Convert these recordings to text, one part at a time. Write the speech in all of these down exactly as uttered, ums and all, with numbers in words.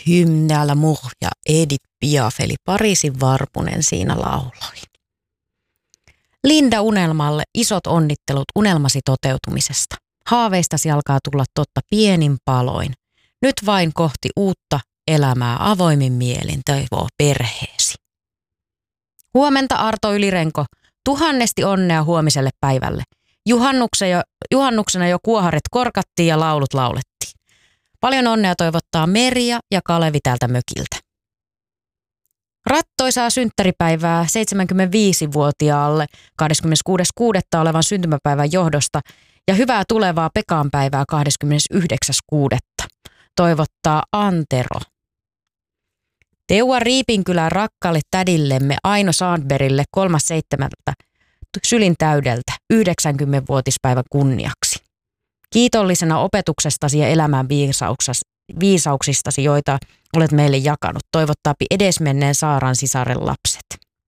Hymne à l'amour ja Edith Piaf eli Pariisin Varpunen siinä lauloi. Linda Unelmalle isot onnittelut unelmasi toteutumisesta. Haaveistasi alkaa tulla totta pienin paloin. Nyt vain kohti uutta elämää avoimin mielin toivoo perheesi. Huomenta Arto Ylirenko, tuhannesti onnea huomiselle päivälle. Juhannuksena jo, juhannuksena jo kuoharet korkattiin ja laulut laulettiin. Paljon onnea toivottaa Merja ja Kalevi täältä mökiltä. Rattoisaa synttäripäivää seitsemänkymmentäviisivuotiaalle kahdeskymmeneskuudes kuudetta olevan syntymäpäivän johdosta ja hyvää tulevaa Pekan päivää kahdeskymmenesyhdeksäs kuudetta toivottaa Antero. Teua Riipinkylän rakkaalle tädillemme Aino Sandbergille kolmas seitsemättä sylin täydeltä yhdeksänkymmenvuotispäivän kunniaksi. Kiitollisena opetuksestasi ja elämän viisauksistasi, joita olet meille jakanut, toivottaapi edesmenneen Saaran sisaren lapset.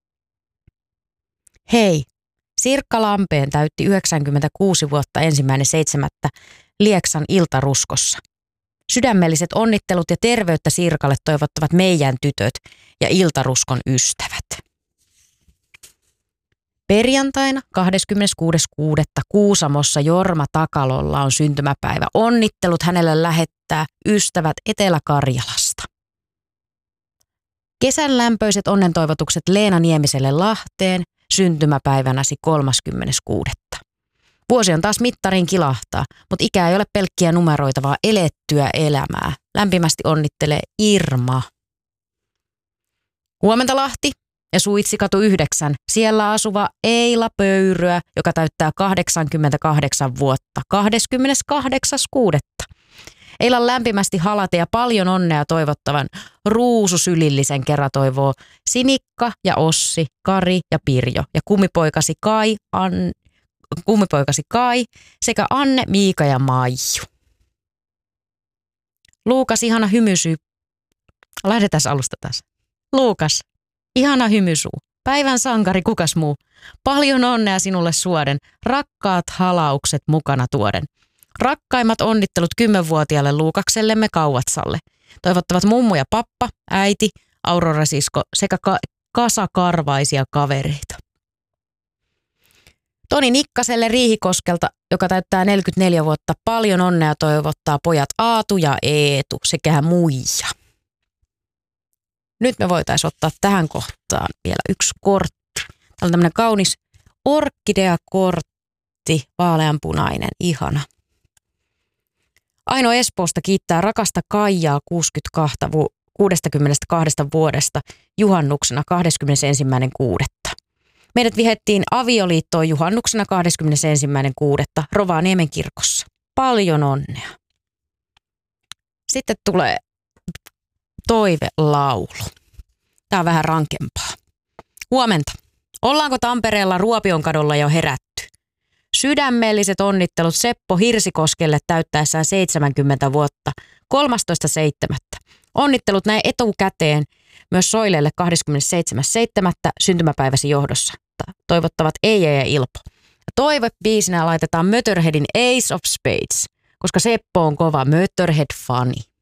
Hei, Sirkka Lampeen täytti yhdeksänkymmentäkuusi vuotta ensimmäinen seitsemättä Lieksan iltaruskossa. Sydämelliset onnittelut ja terveyttä Sirkalle toivottavat meidän tytöt ja iltaruskon ystävät. Perjantaina kahdeskymmeneskuudes kuudetta Kuusamossa Jorma Takalolla on syntymäpäivä. Onnittelut hänelle lähettää ystävät Etelä-Karjalasta. Kesän lämpöiset onnentoivotukset Leena Niemiselle Lahteen syntymäpäivänäsi kolmaskymmenes kuudetta Vuosi on taas mittarin kilahtaa, mutta ikä ei ole pelkkiä numeroita, vaan elettyä elämää. Lämpimästi onnittelee Irma. Huomenta Lahti ja Suitsikatu yhdeksän. Siellä asuva Eila Pöyryä, joka täyttää kahdeksankymmentäkahdeksan vuotta. kahdeskymmeneskahdeksas kuudetta Eilan lämpimästi halate ja paljon onnea toivottavan ruususylillisen kerran toivoo Sinikka ja Ossi, Kari ja Pirjo ja kummipoikasi Kai, An, kummipoikasi Kai sekä Anne, Miika ja Maiju. Luukas, ihana hymysy. Lähdetään alusta taas. Luukas, ihana hymysuu. Päivän sankari, kukas muu. Paljon onnea sinulle suoden. Rakkaat halaukset mukana tuoden. Rakkaimmat onnittelut kymmenvuotiaalle Luukaksellemme Kauvatsalle. Toivottavat mummu ja pappa, äiti, Aurora sisko sekä ka- kasakarvaisia kavereita. Toni Nikkaselle Riihikoskelta, joka täyttää neljäkymmentäneljä vuotta, paljon onnea toivottaa pojat Aatu ja Eetu sekä muija. Nyt me voitaisiin ottaa tähän kohtaan vielä yksi kortti. Täällä on tämmöinen kaunis orkideakortti, vaaleanpunainen, ihana. Aino Espoosta kiittää rakasta Kaijaa kuusikymmentäkaksi vuodesta juhannuksena kahdeskymmenesensimmäinen kuudetta Meidät vihettiin avioliittoon juhannuksena kahdeskymmenesensimmäinen kuudetta Rovaniemen kirkossa. Paljon onnea. Sitten tulee toivelaulu. Tämä on vähän rankempaa. Huomenta. Ollaanko Tampereella Ruopionkadulla jo herätty? Sydämelliset onnittelut Seppo Hirsikoskelle täyttäessään seitsemänkymmentä vuotta kolmastoista seitsemättä Onnittelut näin etukäteen myös Soilelle kahdeskymmenesseitsemäs seitsemättä syntymäpäiväsi johdossa. Toivottavat Eija ja Ilpo. Toivebiisinä laitetaan Motorheadin Ace of Spades, koska Seppo on kova Motorhead-fani.